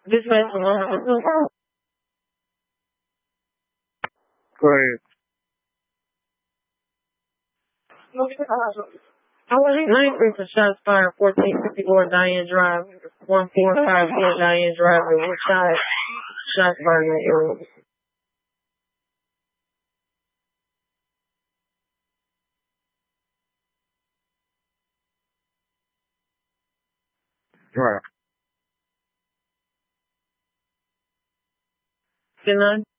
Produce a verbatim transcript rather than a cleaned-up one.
This man. Great. I was ninety-three for shots fired, fourteen fifty-four Diane Drive, one four five four Diane Drive, and one shot, shots fired in the area. Right. Good night.